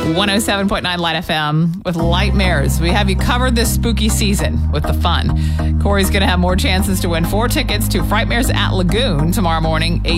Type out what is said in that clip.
107.9 Light FM with Lightmares. We have you covered this spooky season with the fun. Corey's going to have more chances to win 4 tickets to Frightmares at Lagoon tomorrow morning,